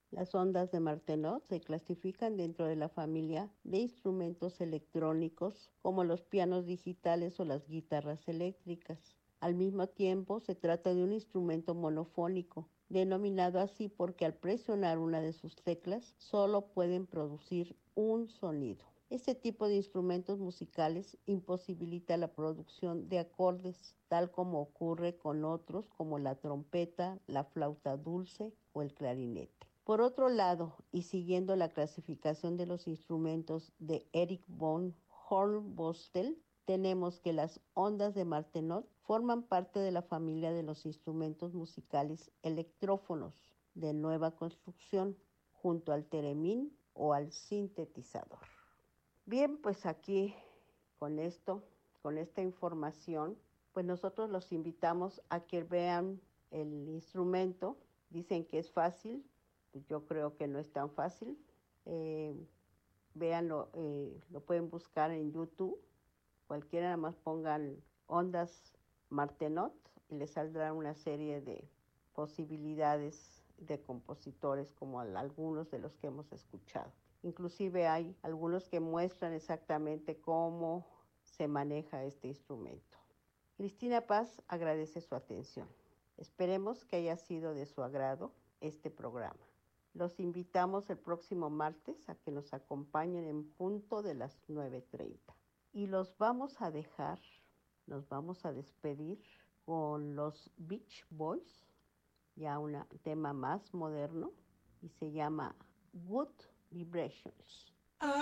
Las ondas de Martenot se clasifican dentro de la familia de instrumentos electrónicos como los pianos digitales o las guitarras eléctricas. Al mismo tiempo, se trata de un instrumento monofónico, denominado así porque al presionar una de sus teclas solo pueden producir un sonido. Este tipo de instrumentos musicales imposibilita la producción de acordes, tal como ocurre con otros como la trompeta, la flauta dulce o el clarinete. Por otro lado, y siguiendo la clasificación de los instrumentos de Erich von Hornbostel, tenemos que las ondas de Martenot forman parte de la familia de los instrumentos musicales electrófonos de nueva construcción, junto al teremín o al sintetizador. Bien, pues aquí con esto, con esta información, pues nosotros los invitamos a que vean el instrumento. Dicen que es fácil, pues yo creo que no es tan fácil. Eh, Véanlo, lo pueden buscar en YouTube. Cualquiera nada más pongan ondas Martenot y les saldrá una serie de posibilidades de compositores como algunos de los que hemos escuchado. Inclusive hay algunos que muestran exactamente cómo se maneja este instrumento. Cristina Paz agradece su atención. Esperemos que haya sido de su agrado este programa. Los invitamos el próximo martes a que nos acompañen en punto de las 9:30. Y los vamos a dejar, nos vamos a despedir con los Beach Boys, ya un tema más moderno, y se llama Good Vibrations.